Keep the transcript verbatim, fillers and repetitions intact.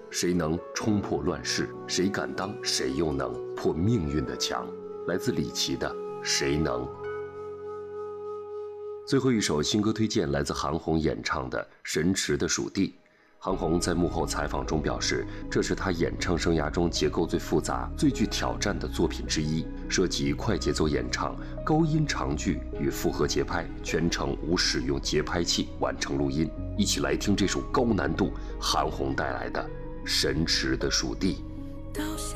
谁能冲破乱世？谁敢当？谁又能破命运的墙？来自李琦的《谁能》。最后一首新歌推荐来自韩红演唱的《神池的属地》。韩红在幕后采访中表示，这是她演唱生涯中结构最复杂、最具挑战的作品之一，涉及快节奏演唱、高音长句与复合节拍，全程无使用节拍器完成录音。一起来听这首高难度韩红带来的《神池的属地》。 到现